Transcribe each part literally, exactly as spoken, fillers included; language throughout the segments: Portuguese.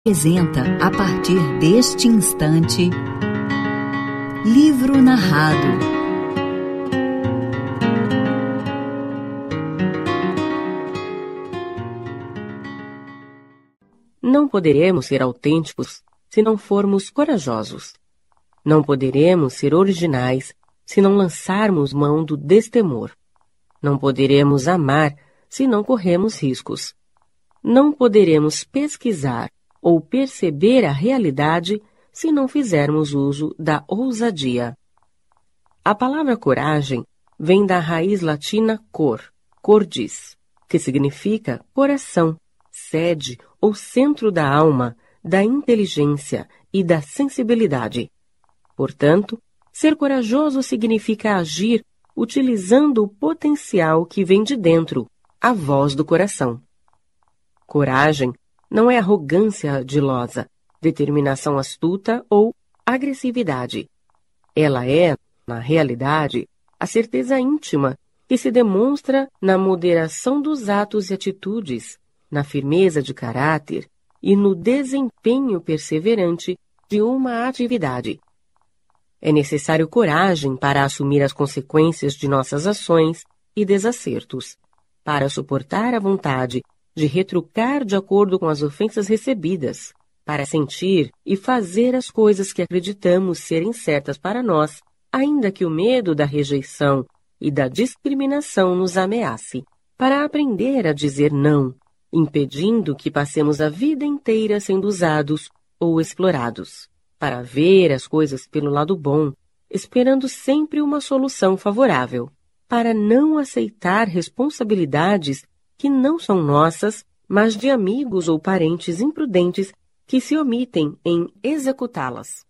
Apresenta, a partir deste instante, Livro Narrado. Não poderemos ser autênticos se não formos corajosos. Não poderemos ser originais se não lançarmos mão do destemor. Não poderemos amar se não corremos riscos. Não poderemos pesquisar ou perceber a realidade se não fizermos uso da ousadia. A palavra coragem vem da raiz latina cor, cordis, que significa coração, sede ou centro da alma, da inteligência e da sensibilidade. Portanto, ser corajoso significa agir utilizando o potencial que vem de dentro, a voz do coração. Coragem não é arrogância ardilosa, determinação astuta ou agressividade. Ela é, na realidade, a certeza íntima que se demonstra na moderação dos atos e atitudes, na firmeza de caráter e no desempenho perseverante de uma atividade. É necessário coragem para assumir as consequências de nossas ações e desacertos, para suportar a vontade de retrucar de acordo com as ofensas recebidas, para sentir e fazer as coisas que acreditamos serem certas para nós, ainda que o medo da rejeição e da discriminação nos ameace, para aprender a dizer não, impedindo que passemos a vida inteira sendo usados ou explorados, para ver as coisas pelo lado bom, esperando sempre uma solução favorável, para não aceitar responsabilidades que não são nossas, mas de amigos ou parentes imprudentes que se omitem em executá-las.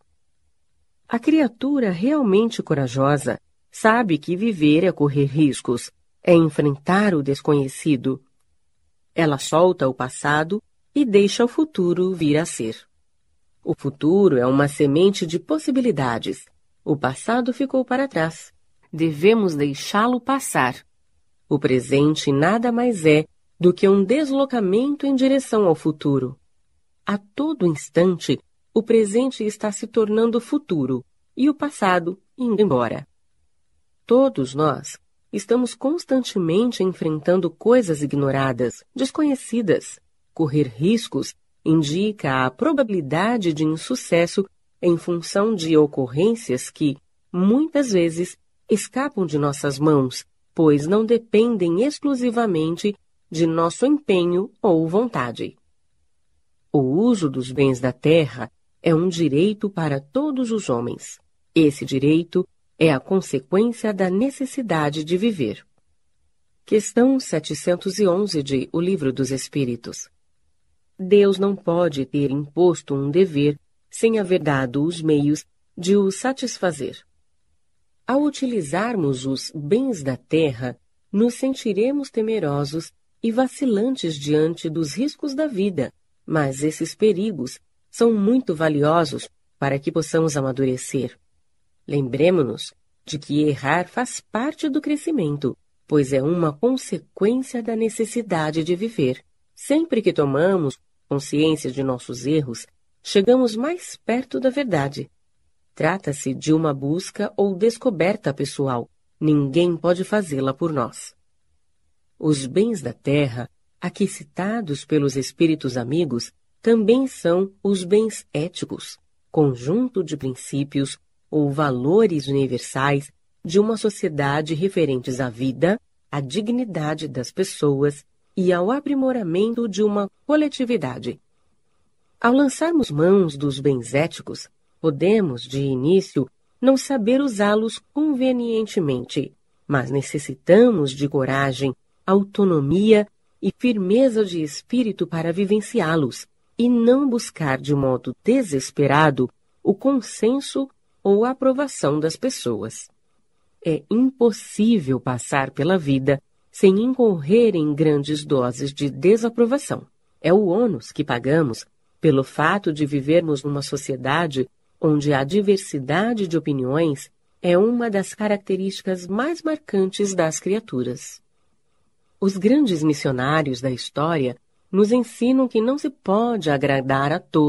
A criatura realmente corajosa sabe que viver é correr riscos, é enfrentar o desconhecido. Ela solta o passado e deixa o futuro vir a ser. O futuro é uma semente de possibilidades. O passado ficou para trás. Devemos deixá-lo passar. O presente nada mais é do que um deslocamento em direção ao futuro. A todo instante, o presente está se tornando futuro e o passado indo embora. Todos nós estamos constantemente enfrentando coisas ignoradas, desconhecidas. Correr riscos indica a probabilidade de insucesso em função de ocorrências que, muitas vezes, escapam de nossas mãos, pois não dependem exclusivamente de nosso empenho ou vontade. O uso dos bens da terra é um direito para todos os homens. Esse direito é a consequência da necessidade de viver. Questão setecentos e onze de O Livro dos Espíritos. Deus não pode ter imposto um dever sem haver dado os meios de o satisfazer. Ao utilizarmos os bens da terra, nos sentiremos temerosos e vacilantes diante dos riscos da vida, mas esses perigos são muito valiosos para que possamos amadurecer. Lembremo-nos de que errar faz parte do crescimento, pois é uma consequência da necessidade de viver. Sempre que tomamos consciência de nossos erros, chegamos mais perto da verdade. Trata-se de uma busca ou descoberta pessoal. Ninguém pode fazê-la por nós. Os bens da terra, aqui citados pelos espíritos amigos, também são os bens éticos, conjunto de princípios ou valores universais de uma sociedade referentes à vida, à dignidade das pessoas e ao aprimoramento de uma coletividade. Ao lançarmos mãos dos bens éticos, podemos, de início, não saber usá-los convenientemente, mas necessitamos de coragem, autonomia e firmeza de espírito para vivenciá-los, e não buscar de modo desesperado o consenso ou a aprovação das pessoas. É impossível passar pela vida sem incorrer em grandes doses de desaprovação. É o ônus que pagamos pelo fato de vivermos numa sociedade onde a diversidade de opiniões é uma das características mais marcantes das criaturas. Os grandes missionários da história nos ensinam que não se pode agradar a todos